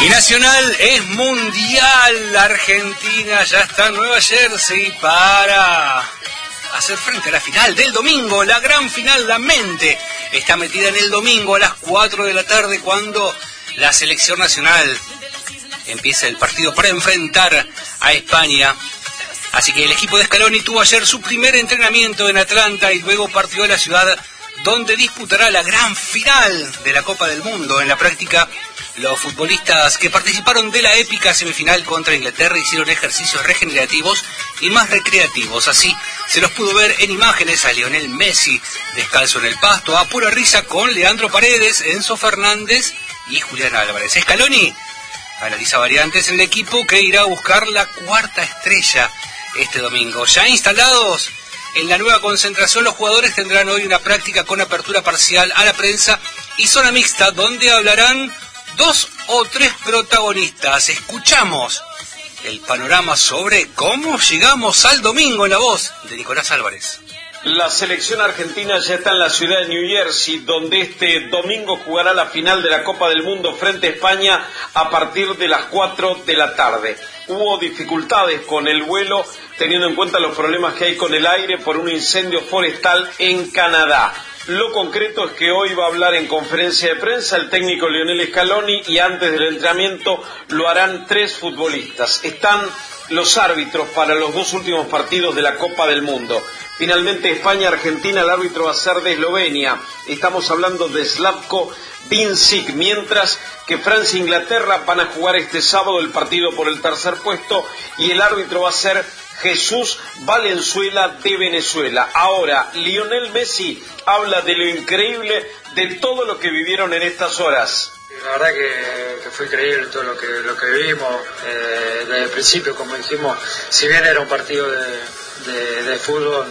Y Nacional es mundial. Argentina ya está en Nueva Jersey para hacer frente a la final del domingo, la gran final. La mente está metida en el domingo a las 4 de la tarde cuando la selección nacional empieza el partido para enfrentar a España. Así que el equipo de Scaloni tuvo ayer su primer entrenamiento en Atlanta y luego partió a la ciudad donde disputará la gran final de la Copa del Mundo. En la práctica, los futbolistas que participaron de la épica semifinal contra Inglaterra hicieron ejercicios regenerativos y más recreativos. Así se los pudo ver en imágenes a Lionel Messi descalzo en el pasto, a pura risa con Leandro Paredes, Enzo Fernández y Julián Álvarez. Scaloni analiza variantes en el equipo que irá a buscar la cuarta estrella este domingo. Ya instalados en la nueva concentración, los jugadores tendrán hoy una práctica con apertura parcial a la prensa y zona mixta donde hablarán 2 o 3 protagonistas. Escuchamos el panorama sobre cómo llegamos al domingo en la voz de Nicolás Álvarez. La selección argentina ya está en la ciudad de New Jersey, donde este domingo jugará la final de la Copa del Mundo frente a España a partir de las 4 de la tarde. Hubo dificultades con el vuelo, teniendo en cuenta los problemas que hay con el aire por un incendio forestal en Canadá. Lo concreto es que hoy va a hablar en conferencia de prensa el técnico Lionel Scaloni y antes del entrenamiento lo harán 3 futbolistas. Están los árbitros para los 2 últimos partidos de la Copa del Mundo. Finalmente España-Argentina, el árbitro va a ser de Eslovenia. Estamos hablando de Slavko Vincic, mientras que Francia e Inglaterra van a jugar este sábado el partido por el tercer puesto y el árbitro va a ser Jesús Valenzuela de Venezuela. Ahora, Lionel Messi habla de lo increíble de todo lo que vivieron en estas horas. La verdad que fue increíble todo lo que vivimos desde el principio, como dijimos, si bien era un partido de fútbol,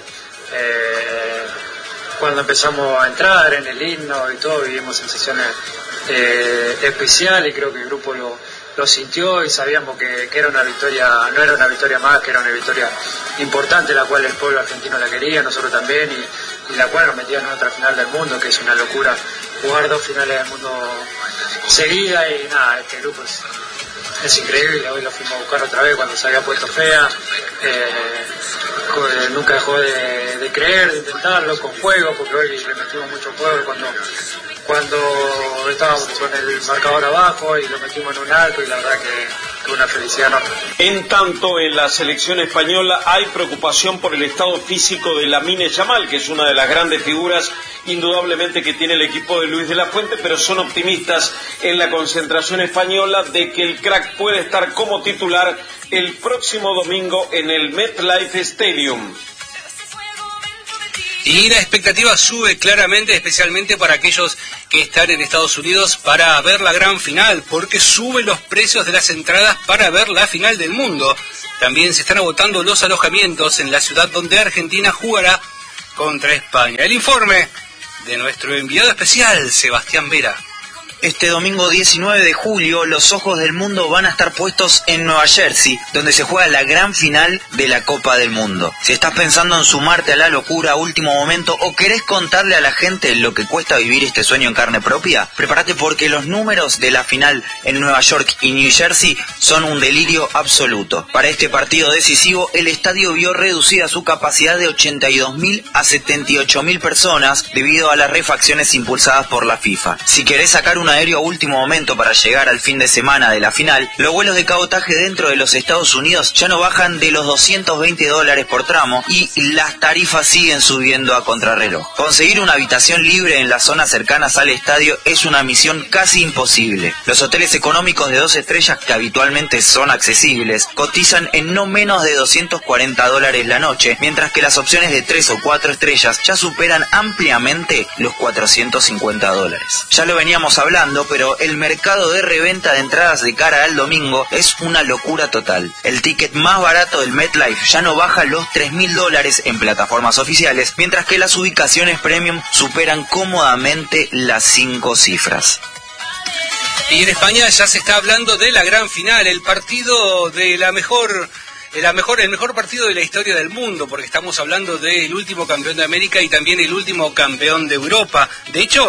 cuando empezamos a entrar en el himno y todo, vivimos sensaciones especiales y creo que el grupo lo sintió y sabíamos que era una victoria, no era una victoria más, que era una victoria importante, la cual el pueblo argentino la quería, nosotros también, y la cual nos metía en otra final del mundo, que es una locura jugar 2 finales del mundo seguidas y nada, este grupo es increíble. Hoy lo fuimos a buscar otra vez cuando se había puesto fea, nunca dejó de creer, de intentarlo con fuego, porque hoy le metimos mucho fuego cuando estábamos con el marcador abajo y lo metimos en un arco y la verdad que una felicidad enorme. En tanto, en la selección española hay preocupación por el estado físico de Lamine Yamal, que es una de las grandes figuras indudablemente que tiene el equipo de Luis de la Fuente, pero son optimistas en la concentración española de que el crack puede estar como titular el próximo domingo en el MetLife Stadium. Y la expectativa sube claramente, especialmente para aquellos que están en Estados Unidos para ver la gran final, porque suben los precios de las entradas para ver la final del mundo. También se están agotando los alojamientos en la ciudad donde Argentina jugará contra España. El informe de nuestro enviado especial, Sebastián Vera. Este domingo 19 de julio, los ojos del mundo van a estar puestos en Nueva Jersey, donde se juega la gran final de la Copa del Mundo. Si estás pensando en sumarte a la locura a último momento o querés contarle a la gente lo que cuesta vivir este sueño en carne propia, prepárate porque los números de la final en Nueva York y New Jersey son un delirio absoluto. Para este partido decisivo, el estadio vio reducida su capacidad de 82.000 a 78.000 personas debido a las refacciones impulsadas por la FIFA. Si querés sacar un aéreo a último momento para llegar al fin de semana de la final, los vuelos de cabotaje dentro de los Estados Unidos ya no bajan de los $220 por tramo y las tarifas siguen subiendo a contrarreloj. Conseguir una habitación libre en las zonas cercanas al estadio es una misión casi imposible. Los hoteles económicos de 2 estrellas, que habitualmente son accesibles, cotizan en no menos de $240 la noche, mientras que las opciones de 3 o 4 estrellas ya superan ampliamente los $450. Ya lo veníamos hablando, pero el mercado de reventa de entradas de cara al domingo es una locura total. El ticket más barato del MetLife ya no baja los $3.000 en plataformas oficiales, mientras que las ubicaciones premium superan cómodamente las 5 cifras. Y en España ya se está hablando de la gran final, el partido de el mejor partido de la historia del mundo, porque estamos hablando del último campeón de América y también el último campeón de Europa. De hecho,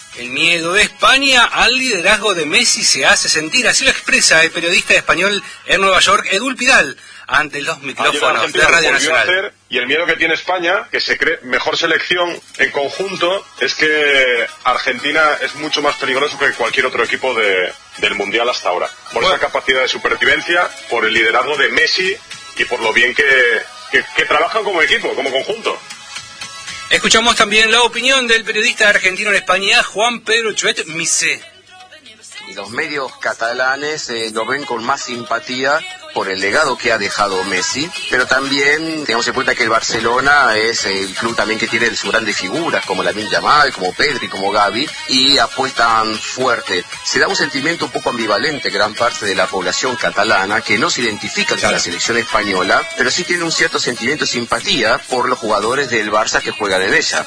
El miedo de España al liderazgo de Messi se hace sentir, así lo expresa el periodista español en Nueva York, Edul Pidal, ante los micrófonos de Radio Nacional. Y el miedo que tiene España, que se cree mejor selección en conjunto, es que Argentina es mucho más peligroso que cualquier otro equipo del Mundial hasta ahora. Por esa capacidad de supervivencia, por el liderazgo de Messi y por lo bien que trabajan como equipo, como conjunto. Escuchamos también la opinión del periodista argentino en España, Juan Pedro Chuet Misé. Y los medios catalanes lo ven con más simpatía por el legado que ha dejado Messi, pero también tengamos en cuenta que el Barcelona es el club también que tiene sus grandes figuras, como Lamine Yamal, como Pedri, como Gavi, y apuestan fuerte. Se da un sentimiento un poco ambivalente gran parte de la población catalana, que no se identifica con la selección española, pero sí tiene un cierto sentimiento de simpatía por los jugadores del Barça que juegan en ella.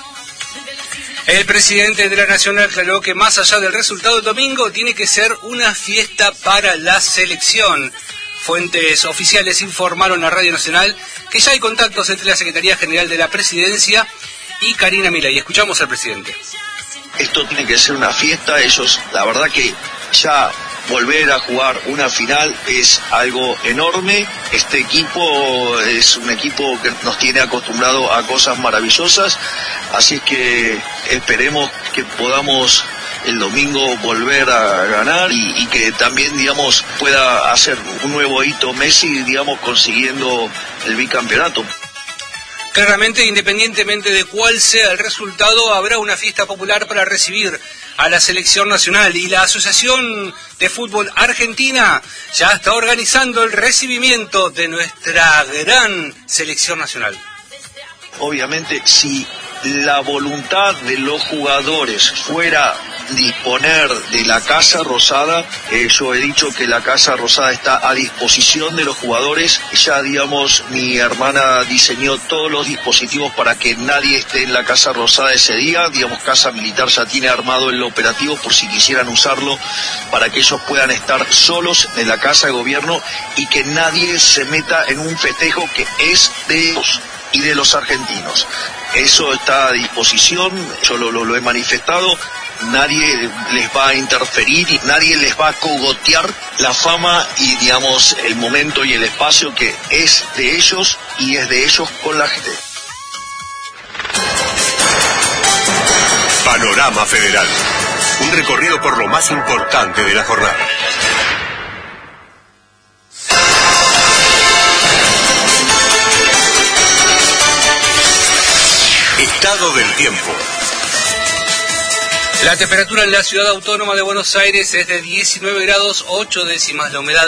El presidente de la Nación aclaró que más allá del resultado del domingo, tiene que ser una fiesta para la selección. Fuentes oficiales informaron a Radio Nacional que ya hay contactos entre la Secretaría General de la Presidencia y Karina Milei. Escuchamos al presidente. Esto tiene que ser una fiesta. Ellos, la verdad que ya volver a jugar una final es algo enorme. Este equipo es un equipo que nos tiene acostumbrado a cosas maravillosas, así que esperemos que podamos el domingo volver a ganar y que también, digamos, pueda hacer un nuevo hito Messi, digamos, consiguiendo el bicampeonato. Claramente, independientemente de cuál sea el resultado, habrá una fiesta popular para recibir a la selección nacional, y la Asociación de Fútbol Argentina ya está organizando el recibimiento de nuestra gran selección nacional. Obviamente, si la voluntad de los jugadores fuera disponer de la Casa Rosada, yo he dicho que la Casa Rosada está a disposición de los jugadores. Ya, digamos, mi hermana diseñó todos los dispositivos para que nadie esté en la Casa Rosada ese día. Digamos, Casa Militar ya tiene armado el operativo por si quisieran usarlo, para que ellos puedan estar solos en la Casa de Gobierno y que nadie se meta en un festejo que es de ellos y de los argentinos. Eso está a disposición, yo lo he manifestado. Nadie les va a interferir y nadie les va a cogotear la fama y, digamos, el momento y el espacio que es de ellos y es de ellos con la gente. Panorama Federal. Un recorrido por lo más importante de la jornada. Estado del tiempo. La temperatura en la ciudad autónoma de Buenos Aires es de 19 grados 8 décimas, la humedad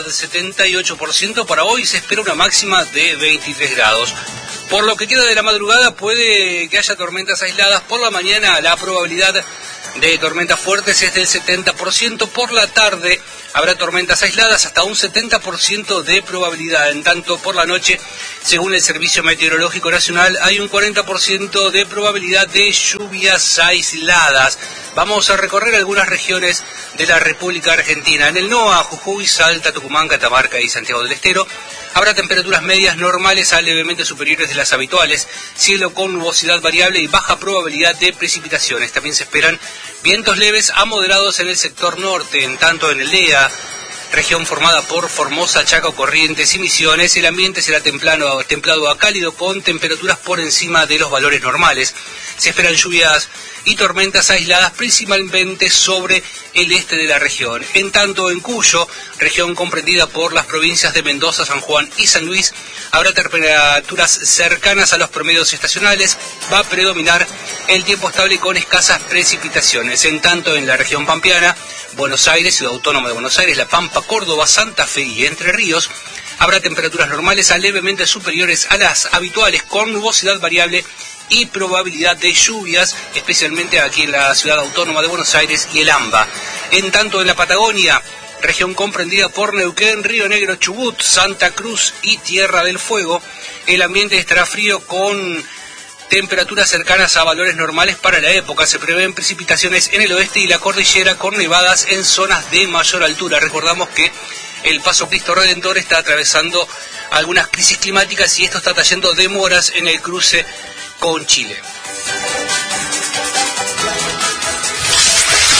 78%. Para hoy se espera una máxima de 23 grados. Por lo que queda de la madrugada puede que haya tormentas aisladas. Por la mañana la probabilidad de tormentas fuertes es del 70%. Por la tarde habrá tormentas aisladas, hasta un 70% de probabilidad. En tanto, por la noche, según el Servicio Meteorológico Nacional, hay un 40% de probabilidad de lluvias aisladas. Vamos a recorrer algunas regiones de la República Argentina. En el NOA, Jujuy, Salta, Tucumán, Catamarca y Santiago del Estero habrá temperaturas medias normales a levemente superiores de las habituales, cielo con nubosidad variable y baja probabilidad de precipitaciones. También se esperan vientos leves a moderados en el sector norte. En tanto, en el DEA, región formada por Formosa, Chaco, Corrientes y Misiones, el ambiente será templado a cálido con temperaturas por encima de los valores normales. Se esperan lluvias y tormentas aisladas principalmente sobre el este de la región. En tanto, en Cuyo, región comprendida por las provincias de Mendoza, San Juan y San Luis, habrá temperaturas cercanas a los promedios estacionales. Va a predominar el tiempo estable con escasas precipitaciones. En tanto, en la región pampeana, Buenos Aires, Ciudad Autónoma de Buenos Aires, La Pampa, Córdoba, Santa Fe y Entre Ríos, habrá temperaturas normales a levemente superiores a las habituales, con nubosidad variable y probabilidad de lluvias, especialmente aquí en la Ciudad Autónoma de Buenos Aires y el AMBA. En tanto, en la Patagonia, región comprendida por Neuquén, Río Negro, Chubut, Santa Cruz y Tierra del Fuego, el ambiente estará frío con temperaturas cercanas a valores normales para la época. Se prevén precipitaciones en el oeste y la cordillera, con nevadas en zonas de mayor altura. Recordamos que el Paso Cristo Redentor está atravesando algunas crisis climáticas y esto está trayendo demoras en el cruce con Chile.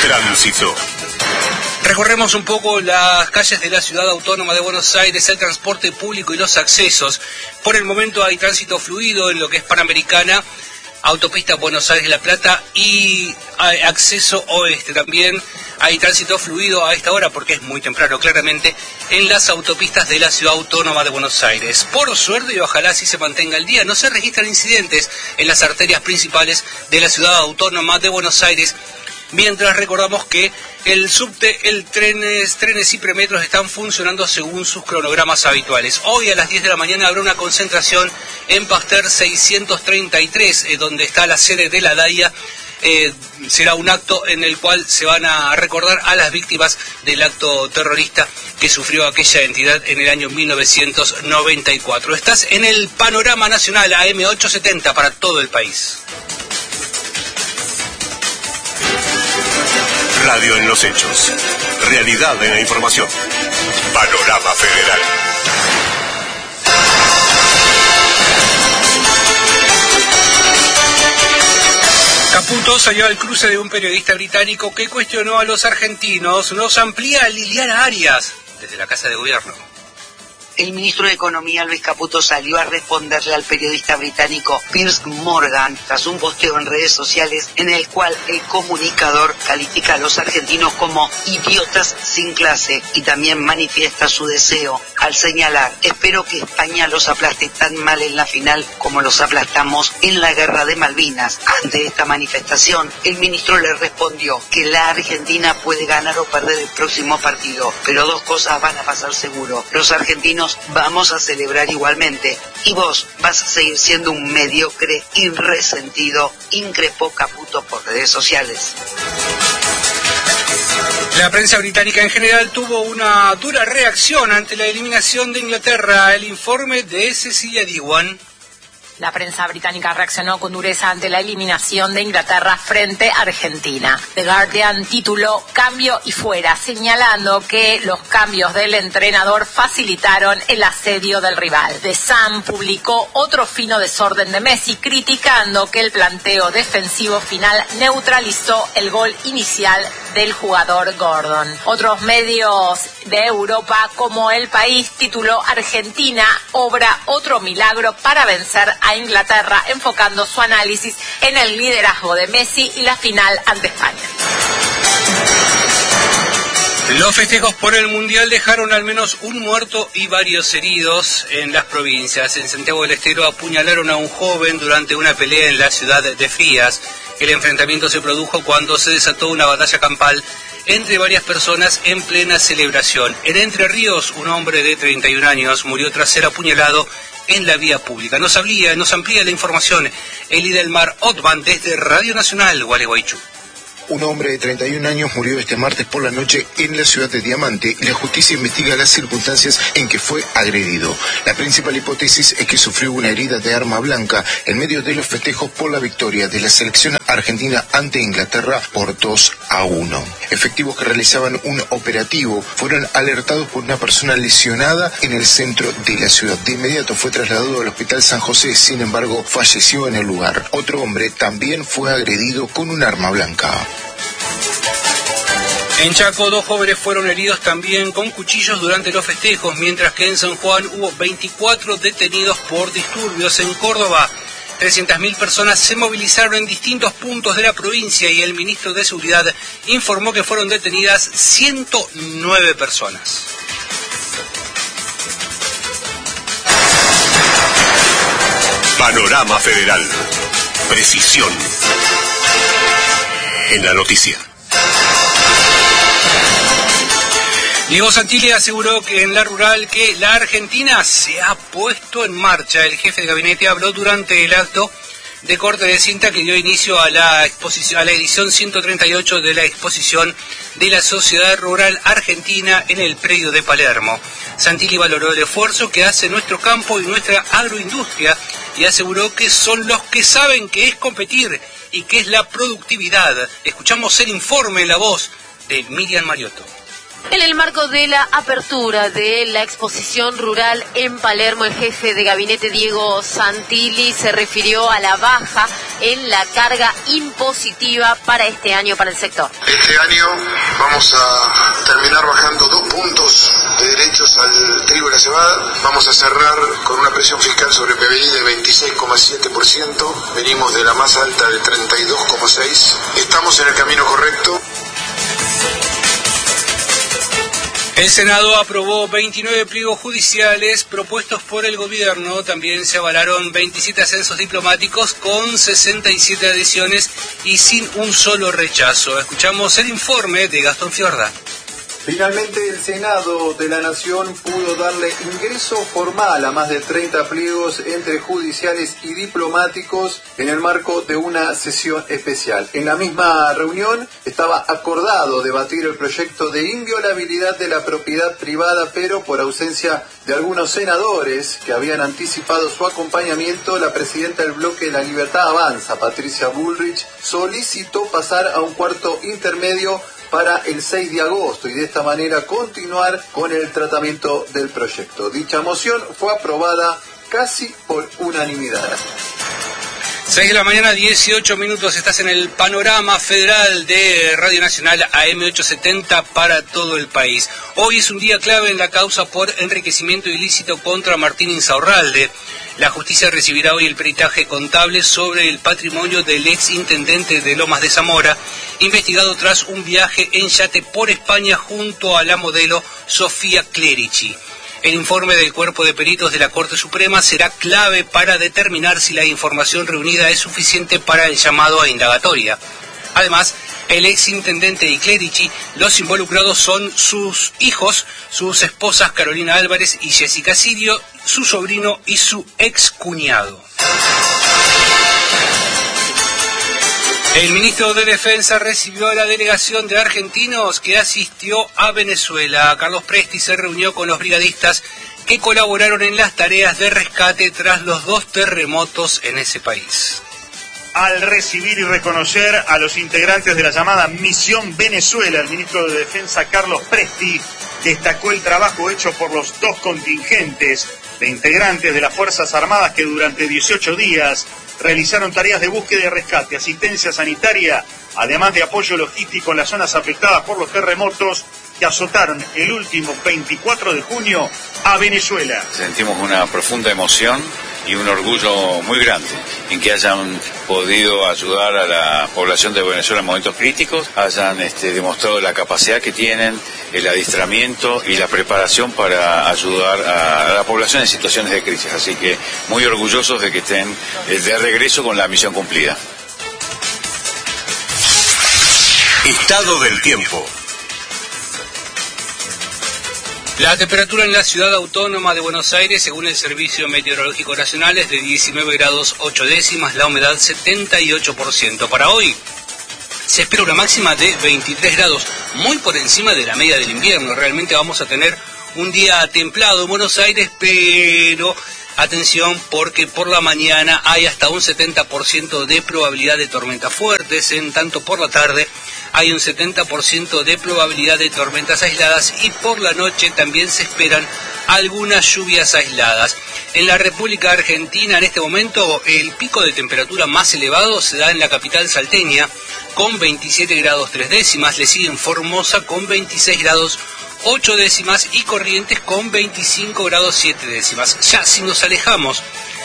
Tránsito. Recorremos un poco las calles de la Ciudad Autónoma de Buenos Aires, el transporte público y los accesos. Por el momento hay tránsito fluido en lo que es Panamericana, autopista Buenos Aires-La Plata y acceso oeste. También hay tránsito fluido a esta hora, porque es muy temprano, claramente, en las autopistas de la Ciudad Autónoma de Buenos Aires. Por suerte, y ojalá así se mantenga el día, no se registran incidentes en las arterias principales de la Ciudad Autónoma de Buenos Aires, mientras recordamos que el subte, trenes y premetros están funcionando según sus cronogramas habituales. Hoy a las 10 de la mañana habrá una concentración en Pasteur 633, donde está la sede de la DAIA. Será un acto en el cual se van a recordar a las víctimas del acto terrorista que sufrió aquella entidad en el año 1994. Estás en el Panorama Nacional AM870 para todo el país. Radio en los hechos. Realidad en la información. Panorama Federal. Caputo salió al cruce de un periodista británico que cuestionó a los argentinos. Nos amplía Liliana Arias desde la Casa de Gobierno. El ministro de Economía, Luis Caputo, salió a responderle al periodista británico Piers Morgan tras un posteo en redes sociales en el cual el comunicador califica a los argentinos como idiotas sin clase y también manifiesta su deseo al señalar: espero que España los aplaste tan mal en la final como los aplastamos en la guerra de Malvinas. Ante esta manifestación, el ministro le respondió que la Argentina puede ganar o perder el próximo partido, pero dos cosas van a pasar seguro: los argentinos vamos a celebrar igualmente y vos vas a seguir siendo un mediocre y resentido, increpó Caputo por redes sociales. La prensa británica en general tuvo una dura reacción ante la eliminación de Inglaterra. El informe de Cecilia Diwan. La prensa británica reaccionó con dureza ante la eliminación de Inglaterra frente a Argentina. The Guardian tituló "Cambio y fuera", señalando que los cambios del entrenador facilitaron el asedio del rival. The Sun publicó otro fino desorden de Messi, criticando que el planteo defensivo final neutralizó el gol inicial del jugador Gordon. Otros medios de Europa, como El País, tituló "Argentina obra otro milagro para vencer a Inglaterra", enfocando su análisis en el liderazgo de Messi y la final ante España. Los festejos por el Mundial dejaron al menos un muerto y varios heridos en las provincias. En Santiago del Estero apuñalaron a un joven durante una pelea en la ciudad de Frías. El enfrentamiento se produjo cuando se desató una batalla campal entre varias personas en plena celebración. En Entre Ríos, un hombre de 31 años murió tras ser apuñalado en la vía pública. Nos amplía la información Elidelmar Otman desde Radio Nacional Gualeguaychú. Un hombre de 31 años murió este martes por la noche en la ciudad de Diamante y la justicia investiga las circunstancias en que fue agredido. La principal hipótesis es que sufrió una herida de arma blanca en medio de los festejos por la victoria de la selección argentina ante Inglaterra por 2-1. Efectivos que realizaban un operativo fueron alertados por una persona lesionada en el centro de la ciudad. De inmediato fue trasladado al Hospital San José, sin embargo falleció en el lugar. Otro hombre también fue agredido con un arma blanca. En Chaco, 2 jóvenes fueron heridos también con cuchillos durante los festejos, mientras que en San Juan hubo 24 detenidos por disturbios. En Córdoba, 300.000 personas se movilizaron en distintos puntos de la provincia y el ministro de Seguridad informó que fueron detenidas 109 personas. Panorama Federal. Precisión en la noticia. Diego Santilli aseguró que en la rural que la Argentina se ha puesto en marcha. El jefe de gabinete habló durante el acto de corte de cinta que dio inicio a la edición 138 de la exposición de la Sociedad Rural Argentina en el predio de Palermo. Santilli valoró el esfuerzo que hace nuestro campo y nuestra agroindustria y aseguró que son los que saben qué es competir y qué es la productividad. Escuchamos el informe en la voz de Miriam Mariotto. En el marco de la apertura de la exposición rural en Palermo, el jefe de gabinete Diego Santilli se refirió a la baja en la carga impositiva para este año para el sector. Este año vamos a terminar bajando 2 puntos de derechos al trigo y la cebada. Vamos a cerrar con una presión fiscal sobre PBI de 26,7%. Venimos de la más alta de 32,6%. Estamos en el camino correcto. El Senado aprobó 29 pliegos judiciales propuestos por el gobierno. También se avalaron 27 ascensos diplomáticos con 67 adhesiones y sin un solo rechazo. Escuchamos el informe de Gastón Fiorda. Finalmente el Senado de la Nación pudo darle ingreso formal a más de 30 pliegos entre judiciales y diplomáticos en el marco de una sesión especial. En la misma reunión estaba acordado debatir el proyecto de inviolabilidad de la propiedad privada, pero por ausencia de algunos senadores que habían anticipado su acompañamiento, la presidenta del bloque La Libertad Avanza, Patricia Bullrich, solicitó pasar a un cuarto intermedio para el 6 de agosto y de esta manera continuar con el tratamiento del proyecto. Dicha moción fue aprobada casi por unanimidad. 6 de la mañana, 18 minutos, estás en el panorama federal de Radio Nacional AM870 para todo el país. Hoy es un día clave en la causa por enriquecimiento ilícito contra Martín Insaurralde. La justicia recibirá hoy el peritaje contable sobre el patrimonio del ex intendente de Lomas de Zamora, investigado tras un viaje en yate por España junto a la modelo Sofía Clerici. El informe del Cuerpo de Peritos de la Corte Suprema será clave para determinar si la información reunida es suficiente para el llamado a indagatoria. Además, el ex intendente y Clerici, los involucrados son sus hijos, sus esposas Carolina Álvarez y Jessica Sirio, su sobrino y su ex cuñado. El ministro de Defensa recibió a la delegación de argentinos que asistió a Venezuela. Carlos Presti se reunió con los brigadistas que colaboraron en las tareas de rescate tras los 2 terremotos en ese país. Al recibir y reconocer a los integrantes de la llamada Misión Venezuela, el ministro de Defensa Carlos Presti destacó el trabajo hecho por los 2 contingentes de integrantes de las Fuerzas Armadas que durante 18 días realizaron tareas de búsqueda y rescate, asistencia sanitaria, además de apoyo logístico en las zonas afectadas por los terremotos que azotaron el último 24 de junio a Venezuela. Sentimos una profunda emoción y un orgullo muy grande en que hayan podido ayudar a la población de Venezuela en momentos críticos, hayan demostrado la capacidad que tienen, el adiestramiento y la preparación para ayudar a la población en situaciones de crisis. Así que muy orgullosos de que estén de regreso con la misión cumplida. Estado del tiempo. La temperatura en la ciudad autónoma de Buenos Aires, según el Servicio Meteorológico Nacional, es de 19 grados 8 décimas, la humedad 78%. Para hoy se espera una máxima de 23 grados, muy por encima de la media del invierno. Realmente vamos a tener un día templado en Buenos Aires, pero atención porque por la mañana hay hasta un 70% de probabilidad de tormentas fuertes, en tanto por la tarde hay un 70% de probabilidad de tormentas aisladas y por la noche también se esperan algunas lluvias aisladas. En la República Argentina en este momento el pico de temperatura más elevado se da en la capital salteña con 27 grados 3 décimas, le siguen Formosa con 26 grados 8 décimas y Corrientes con 25 grados 7 décimas. Ya si nos alejamos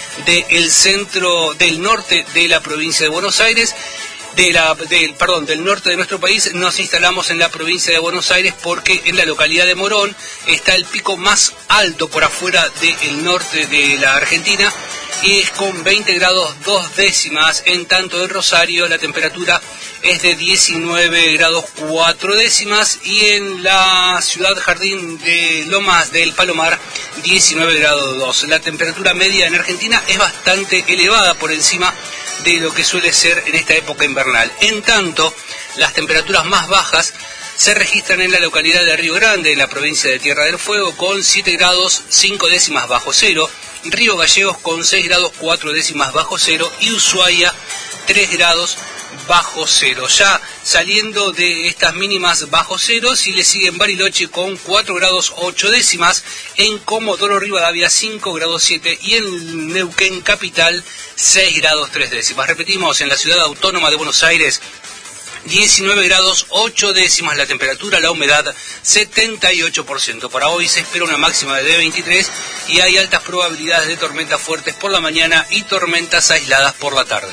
del norte de la provincia de Buenos Aires, del norte de nuestro país, nos instalamos en la provincia de Buenos Aires porque en la localidad de Morón está el pico más alto por afuera del norte de la Argentina y es con 20 grados 2 décimas, en tanto en Rosario la temperatura es de 19 grados 4 décimas y en la ciudad Jardín de Lomas del Palomar 19 grados 2. La temperatura media en Argentina es bastante elevada por encima de lo que suele ser en esta época invernal. En tanto, las temperaturas más bajas se registran en la localidad de Río Grande, en la provincia de Tierra del Fuego, con 7 grados 5 décimas bajo cero, Río Gallegos con 6 grados 4 décimas bajo cero y Ushuaia 3 grados bajo cero. Ya saliendo de estas mínimas bajo cero, si le siguen Bariloche con 4 grados 8 décimas, en Comodoro Rivadavia 5 grados 7 y en Neuquén capital 6 grados 3 décimas. Repetimos, en la ciudad autónoma de Buenos Aires 19 grados 8 décimas la temperatura, la humedad 78%. Para hoy se espera una máxima de 23 y hay altas probabilidades de tormentas fuertes por la mañana y tormentas aisladas por la tarde.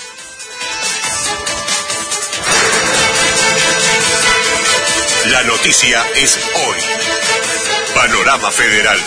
La noticia es hoy. Panorama Federal.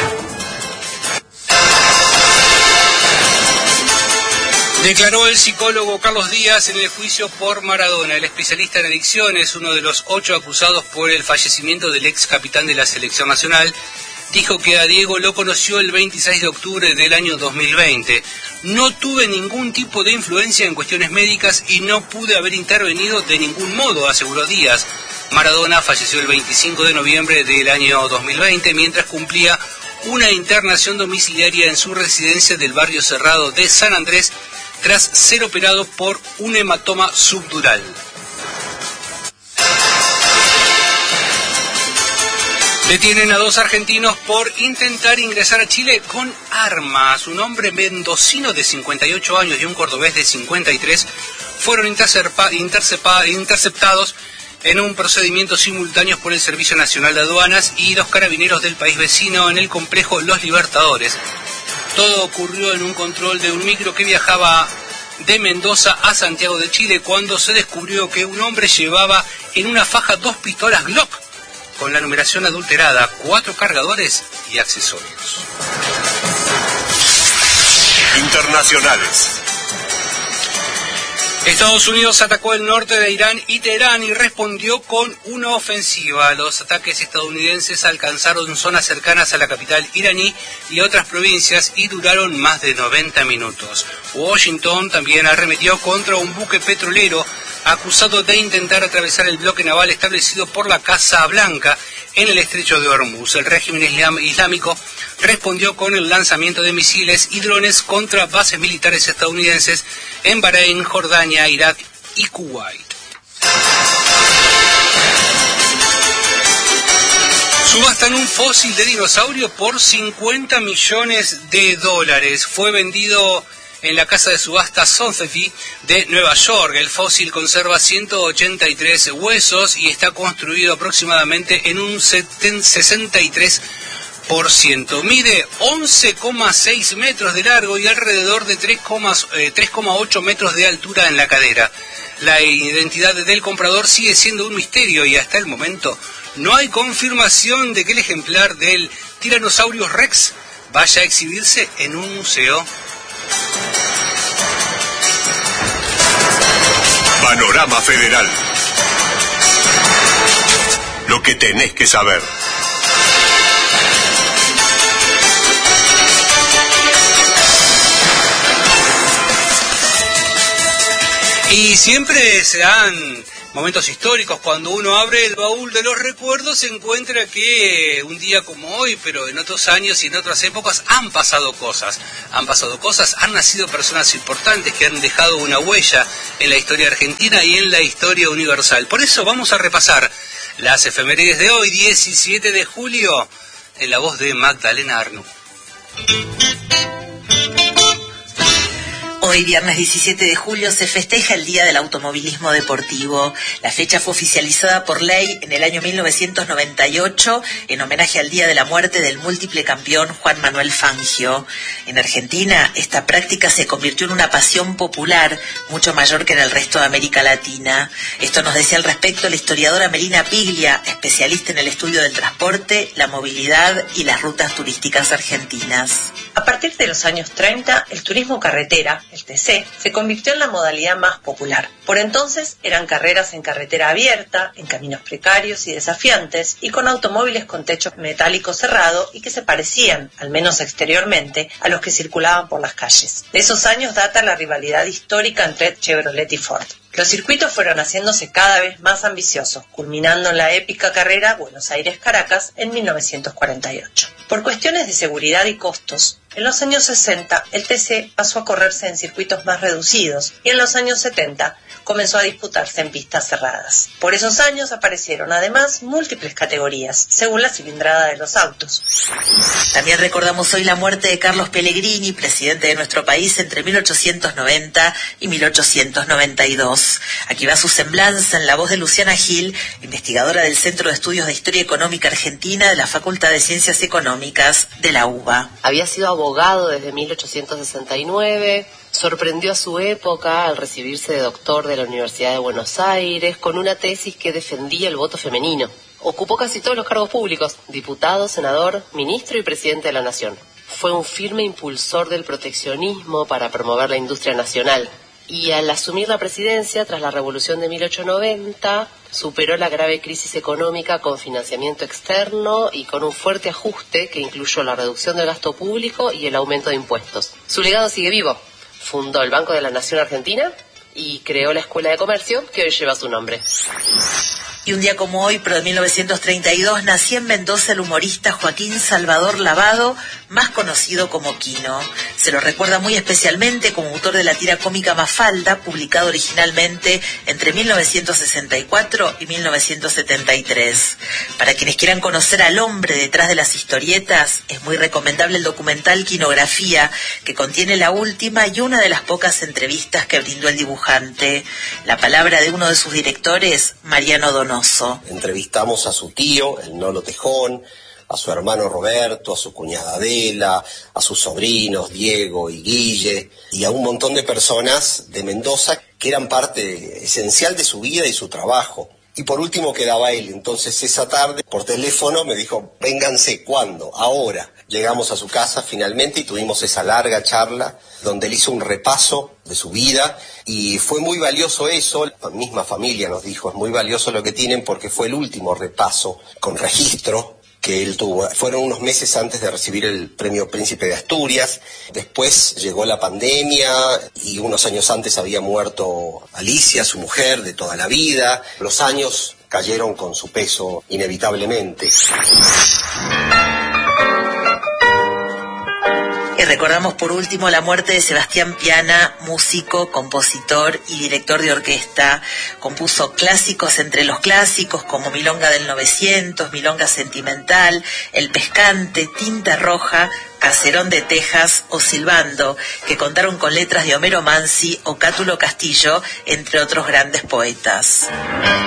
Declaró el psicólogo Carlos Díaz en el juicio por Maradona. El especialista en adicciones, uno de los 8 acusados por el fallecimiento del ex capitán de la selección nacional, dijo que a Diego lo conoció el 26 de octubre del año 2020. No tuve ningún tipo de influencia en cuestiones médicas y no pude haber intervenido de ningún modo, aseguró Díaz. Maradona falleció el 25 de noviembre del año 2020 mientras cumplía una internación domiciliaria en su residencia del barrio Cerrado de San Andrés, tras ser operado por un hematoma subdural. Detienen a 2 argentinos por intentar ingresar a Chile con armas. Un hombre mendocino de 58 años y un cordobés de 53 fueron interceptados en un procedimiento simultáneo por el Servicio Nacional de Aduanas y los carabineros del país vecino en el complejo Los Libertadores. Todo ocurrió en un control de un micro que viajaba de Mendoza a Santiago de Chile cuando se descubrió que un hombre llevaba en una faja 2 pistolas Glock con la numeración adulterada, 4 cargadores y accesorios. Internacionales. Estados Unidos atacó el norte de Irán y Teherán y respondió con una ofensiva. Los ataques estadounidenses alcanzaron zonas cercanas a la capital iraní y otras provincias y duraron más de 90 minutos. Washington también arremetió contra un buque petrolero acusado de intentar atravesar el bloque naval establecido por la Casa Blanca en el estrecho de Hormuz. El régimen islámico respondió con el lanzamiento de misiles y drones contra bases militares estadounidenses en Bahrein, Jordania, Irak y Kuwait. Subastan un fósil de dinosaurio por $50 millones. Fue vendido en la casa de subasta Sotheby's de Nueva York. El fósil conserva 183 huesos y está construido aproximadamente en un 63%. Mide 11,6 metros de largo y alrededor de 3,8 metros de altura en la cadera. La identidad del comprador sigue siendo un misterio y hasta el momento no hay confirmación de que el ejemplar del Tyrannosaurus Rex vaya a exhibirse en un museo. Panorama Federal. Lo que tenés que saber. Y siempre se dan momentos históricos. Cuando uno abre el baúl de los recuerdos se encuentra que un día como hoy, pero en otros años y en otras épocas, han pasado cosas, han nacido personas importantes que han dejado una huella en la historia argentina y en la historia universal. Por eso vamos a repasar las efemérides de hoy, 17 de julio, en la voz de Magdalena Arnú. Hoy, viernes 17 de julio, se festeja el Día del Automovilismo Deportivo. La fecha fue oficializada por ley en el año 1998 en homenaje al día de la muerte del múltiple campeón Juan Manuel Fangio. En Argentina, esta práctica se convirtió en una pasión popular mucho mayor que en el resto de América Latina. Esto nos decía al respecto la historiadora Melina Piglia, especialista en el estudio del transporte, la movilidad y las rutas turísticas argentinas. A partir de los años 30, el turismo carretera, el TC, se convirtió en la modalidad más popular. Por entonces eran carreras en carretera abierta, en caminos precarios y desafiantes, y con automóviles con techo metálico cerrado y que se parecían, al menos exteriormente, a los que circulaban por las calles. De esos años data la rivalidad histórica entre Chevrolet y Ford. Los circuitos fueron haciéndose cada vez más ambiciosos, culminando en la épica carrera Buenos Aires-Caracas en 1948. Por cuestiones de seguridad y costos, en los años 60 el TC pasó a correrse en circuitos más reducidos y en los años 70 comenzó a disputarse en pistas cerradas. Por esos años aparecieron además múltiples categorías, según la cilindrada de los autos. También recordamos hoy la muerte de Carlos Pellegrini, presidente de nuestro país entre 1890 y 1892. Aquí va su semblanza en la voz de Luciana Gil, investigadora del Centro de Estudios de Historia Económica Argentina de la Facultad de Ciencias Económicas de la UBA. Había sido abogado desde 1869, sorprendió a su época al recibirse de doctor de la Universidad de Buenos Aires con una tesis que defendía el voto femenino. Ocupó casi todos los cargos públicos, diputado, senador, ministro y presidente de la Nación. Fue un firme impulsor del proteccionismo para promover la industria nacional. Y al asumir la presidencia, tras la Revolución de 1890, superó la grave crisis económica con financiamiento externo y con un fuerte ajuste que incluyó la reducción del gasto público y el aumento de impuestos. Su legado sigue vivo. Fundó el Banco de la Nación Argentina y creó la Escuela de Comercio, que hoy lleva su nombre. Y un día como hoy, pero de 1932, nacía en Mendoza el humorista Joaquín Salvador Lavado, más conocido como Quino. Se lo recuerda muy especialmente como autor de la tira cómica Mafalda, publicado originalmente entre 1964 y 1973. Para quienes quieran conocer al hombre detrás de las historietas, es muy recomendable el documental Quinografía, que contiene la última y una de las pocas entrevistas que brindó el dibujante. La palabra de uno de sus directores, Mariano Donoso. Entrevistamos a su tío, el Nolo Tejón, a su hermano Roberto, a su cuñada Adela, a sus sobrinos Diego y Guille, y a un montón de personas de Mendoza que eran parte esencial de su vida y su trabajo. Y por último quedaba él. Entonces esa tarde por teléfono me dijo, vénganse, ¿cuándo? Ahora. Llegamos a su casa finalmente y tuvimos esa larga charla donde él hizo un repaso de su vida y fue muy valioso eso. La misma familia nos dijo, es muy valioso lo que tienen porque fue el último repaso con registro que él tuvo. Fueron unos meses antes de recibir el premio Príncipe de Asturias. Después llegó la pandemia y unos años antes había muerto Alicia, su mujer de toda la vida. Los años cayeron con su peso inevitablemente. Y recordamos por último la muerte de Sebastián Piana, músico, compositor y director de orquesta. Compuso clásicos entre los clásicos como Milonga del 900, Milonga Sentimental, El Pescante, Tinta Roja, Caserón de Texas o Silbando, que contaron con letras de Homero Mansi o Cátulo Castillo, entre otros grandes poetas.